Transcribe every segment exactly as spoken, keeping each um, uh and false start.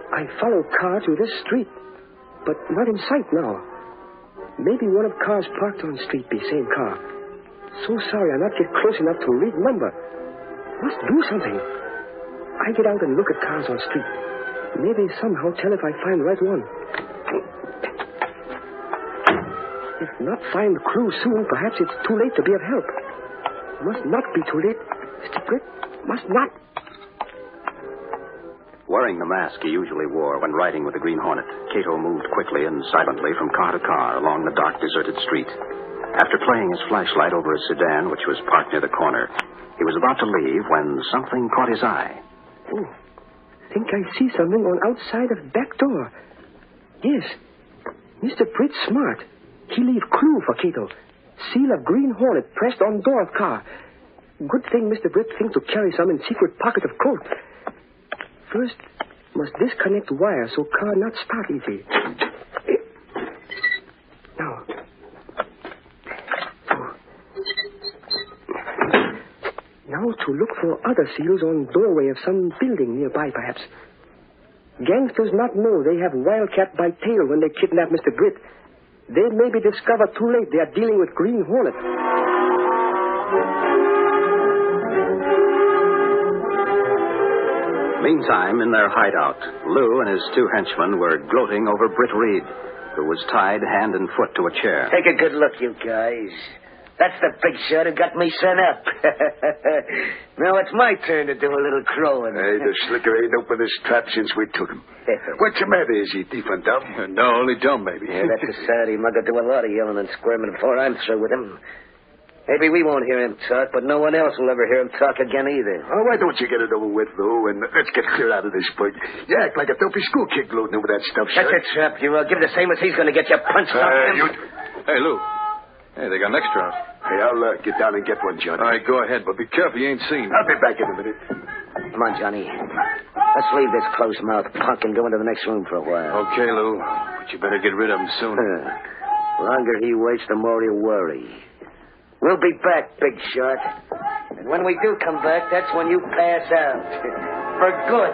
I follow car to this street, but not in sight now. Maybe one of cars parked on street be same car. So sorry I not get close enough to read number. Must do something. I get out and look at cars on street. Maybe somehow tell if I find right one. If not find the clue soon, perhaps it's too late to be of help. Must not be too late. Mister Britt, must not. Wearing the mask he usually wore when riding with the Green Hornet, Cato moved quickly and silently from car to car along the dark, deserted street. After playing his flashlight over a sedan which was parked near the corner, he was about to leave when something caught his eye. Oh, think I see something on outside of back door. Yes, Mister Britt smart. He leave clue for Cato. Seal of Green Hornet pressed on door of car. Good thing Mister Britt think to carry some in secret pocket of coat. First, must disconnect wire so car not start easy. Now. So. Now to look for other seals on doorway of some building nearby, perhaps. Gangsters not know they have Wildcat by tail when they kidnap Mister Britt. They maybe discover too late they are dealing with Green Hornet. Meantime, in their hideout, Lou and his two henchmen were gloating over Britt Reed, who was tied hand and foot to a chair. Take a good look, you guys. That's the big shot who got me sent up. Now it's my turn to do a little crowing. Hey, the slicker ain't opened his trap since we took him. What's the matter? Is he deaf and dumb? No, only dumb, maybe. Yeah, that's a Saturday mugger do a lot of yelling and squirming before I'm through with him. Maybe we won't hear him talk, but no one else will ever hear him talk again either. Oh, why don't you get it over with, Lou, and let's get clear out of this point. You act like a dopey school kid gloating over that stuff, That's sir. a trap. You uh, give the same as he's going to get you punched Uh, off him. you... Hey, Lou. Hey, they got an extra. Hey, I'll uh, get down and get one, Johnny. All right, go ahead, but be careful you ain't seen. I'll be back in a minute. Come on, Johnny. Let's leave this close-mouthed punk and go into the next room for a while. Okay, Lou, but you better get rid of him soon. The longer he waits, the more he'll worry. We'll be back, big shot. And when we do come back, that's when you pass out. For good.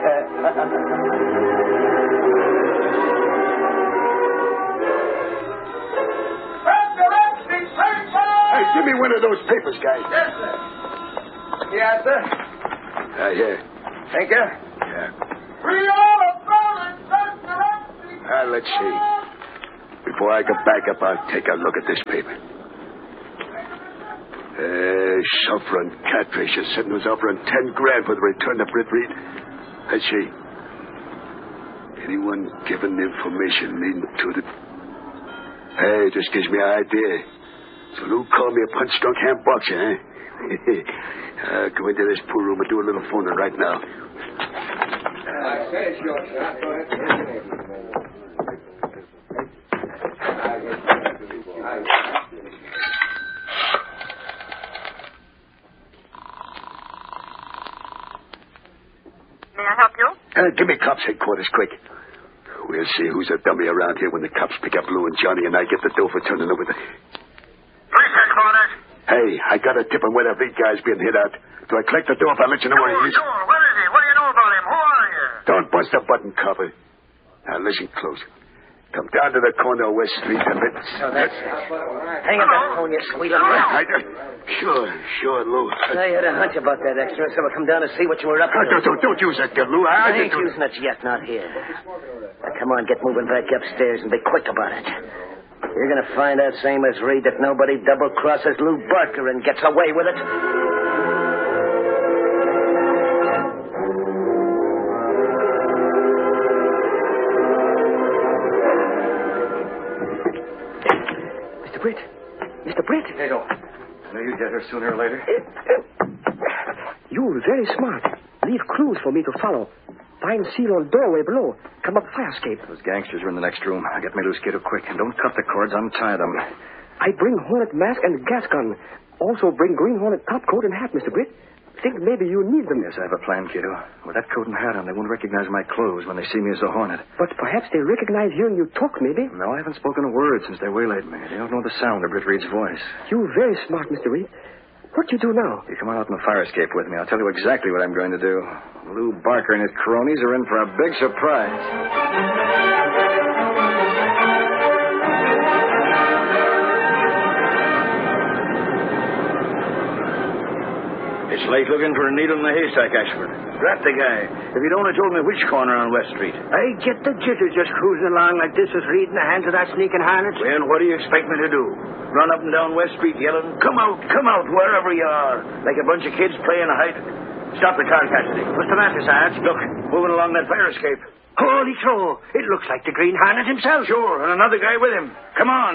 Hey, give me one of those papers, guys. Yes, sir. Yes, sir. Uh, here. Thank you. Yeah. We all are Uh, let's see. Before I go back up, I'll take a look at this paper. Uh, Sulphur and Catfish is sitting was offering ten grand for the return of Britt Reed. Let's see. Anyone given information leading to the... Hey, this gives me an idea. So Lou called me a punch-drunk ham boxer, eh? I'll go into this pool room and do a little phoning right now. I said it's your shot. Go ahead. May I help you? Uh, give me cops headquarters, quick. We'll see who's a dummy around here when the cops pick up Lou and Johnny and I get the dough for turning over the... Police headquarters. Hey, I got a tip on where the big guy's being hit out. Do I collect the dough if I let you know where he is? Sure. Where is he? What do you know about him? Who are you? Don't bust the button, copper. Now listen close. Come down to the corner of West Street and let... So that's it. Hang up that phone, you sweet little... I, I, sure, sure, Lou. I had a hunch about that extra, so I'll come down and see what you were up to. Oh, don't, don't, don't use that gun, Lou. I, I I ain't just... using it yet, not here. Now, come on, get moving back upstairs and be quick about it. You're going to find out, same as Reed, that nobody double-crosses Lou Barker and gets away with it. Mister Britt. Mister Britt. Hey, don't. I know you get her sooner or later. You're very smart. Leave clues for me to follow. Find seal on doorway below. Come up fire escape. Those gangsters are in the next room. Get me loose, kiddo, quick. And don't cut the cords. Untie them. I bring Hornet mask and gas gun. Also bring Green Hornet top coat and hat, Mister Britt. Think maybe you need them. Yes, I have a plan, kiddo. With that coat and hat on, they won't recognize my clothes when they see me as a Hornet. But perhaps they recognize hearing you talk, maybe. No, I haven't spoken a word since they waylaid me. They don't know the sound of Britt Reed's voice. You're very smart, Mister Reed. What do you do now? You come on out in the fire escape with me. I'll tell you exactly what I'm going to do. Lou Barker and his cronies are in for a big surprise. It's like looking for a needle in the haystack, Ashford. Rat the guy. If you'd only told me which corner on West Street. I get the jitters just cruising along like this with Reed in the hands of that sneaking harness. Well, what do you expect me to do? Run up and down West Street yelling, come out, come out, wherever you are. Like a bunch of kids playing a hide. Stop the car, Cassidy. What's the matter, Sarge? Look, moving along that fire escape. Holy crow. It looks like the Green Hornet himself. Sure, and another guy with him. Come on.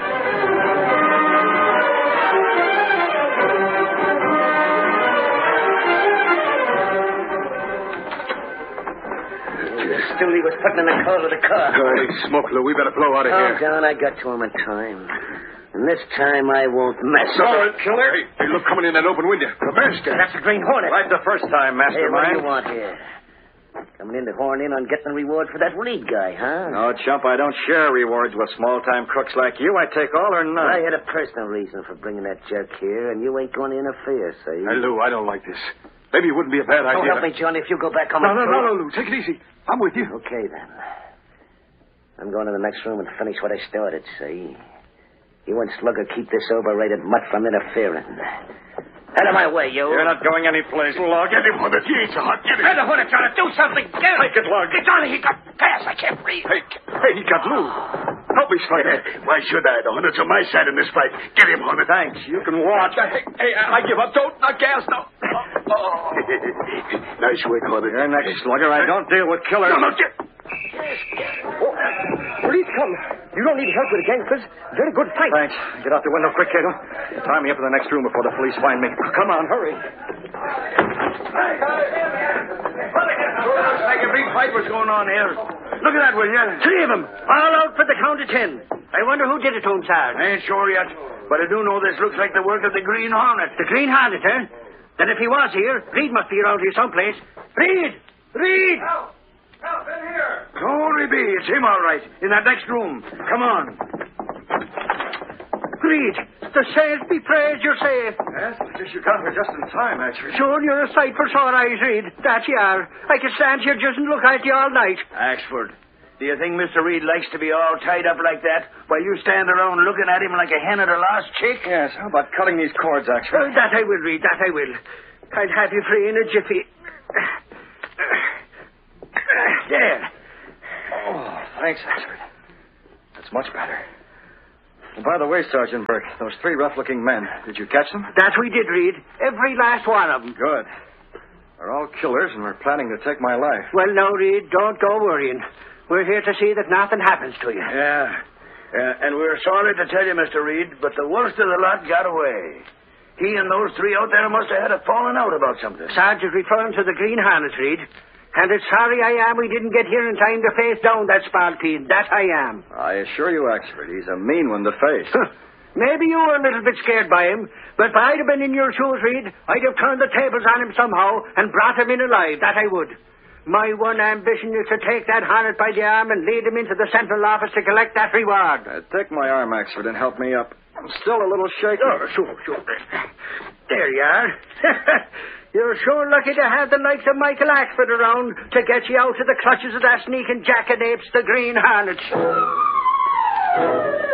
Stooley was putting in the coat of the car. Holy smoke, Lou. We better blow out of Oh, here. John, I got to him in time. And this time I won't mess No, up. killer. Hey, look, coming in that open window. The master. That's the Green Hornet. Right the first time, Hey, what do mastermind. you want here? Coming in to horn in on getting the reward for that Reed guy, huh? No, chump, I don't share rewards with small-time crooks like you. I take all or none. I had a personal reason for bringing that jerk here, and you ain't going to interfere, see? Hey, Lou, I don't like this. Maybe it wouldn't be a bad Oh, idea. help me, John, if you go back on No, my no, no, no, Lou. Take it easy. I'm with you. Okay, then. I'm going to the next room and finish what I started, see? You and Slugger keep this overrated mutt from interfering. Out of my way, you. You're not going any place, Lug. Get him, Hornet. He ain't so hot. Get him. Out of Hornet, trying to do something. Get him. Take it, Lug. Get on. He got gas. I can't breathe. Hey, hey, he got Lou. Help me, Spider. Why should I? The Hornet's on my side in this fight. Get him, Hornet. Thanks. You can watch. Hey, hey, I give up. Don't, not gas, no. Oh. Nice work, Hornet. You're next, Slugger. I don't deal with killers. No, no, get... Oh, police come. You don't need help with the gangsters. Very good fight. Thanks. Get out the window quick, Cato. Tie me up in the next room before the police find me. Come on, hurry. Looks like a big fight was going on here. Look at that, will you? Three of them. All out for the count of ten. I wonder who did it to him, Sarge. I ain't sure yet, but I do know this looks like the work of the Green Hornet. The Green Hornet, eh? Then if he was here, Reed must be around here someplace. Reed! Reed! Help! Help, in here! Glory be, it's him all right, in that next room. Come on. Reed! The saints be praised you're safe. Yes, I guess you got here just in time, actually. Sure, you're a sight for sore eyes, Reed. That you are. I could stand here just and look at you all night. Axford, do you think Mister Reed likes to be all tied up like that while you stand around looking at him like a hen at a lost chick? Yes, how about cutting these cords, Oh, Axford? that I will, Reed, that I will. I'd have you free in a jiffy. There. Oh, thanks, Axford. That's much better. And by the way, Sergeant Burke, those three rough-looking men, did you catch them? That we did, Reed. Every last one of them. Good. They're all killers, and we're planning to take my life. Well, no, Reed, don't go worrying. We're here to see that nothing happens to you. Yeah. Uh, and we're sorry to tell you, Mister Reed, but the worst of the lot got away. He and those three out there must have had a falling out about something. Sarge is referring to the Green Hornet, Reed. And it's sorry I am we didn't get here in time to face down that spalpeen. That I am. I assure you, Axford, he's a mean one to face. Maybe you were a little bit scared by him, but if I'd have been in your shoes, Reed, I'd have turned the tables on him somehow and brought him in alive. That I would. My one ambition is to take that Hornet by the arm and lead him into the central office to collect that reward. Uh, take my arm, Axford, and help me up. I'm still a little shaky. Oh, sure, sure. There you are. You're sure lucky to have the likes of Michael Axford around to get you out of the clutches of that sneaking jackanapes, the Green Hornet.